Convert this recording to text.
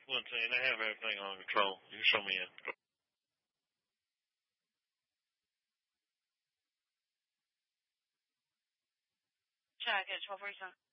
One thing, they have everything under control. You can show me in. Check it, 1247.